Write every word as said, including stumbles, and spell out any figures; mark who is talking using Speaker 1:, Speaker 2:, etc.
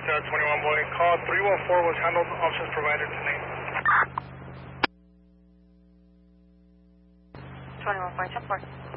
Speaker 1: uh, twenty-one boy. Call three one four was handled. Options provided tonight.
Speaker 2: twenty-one point ten four.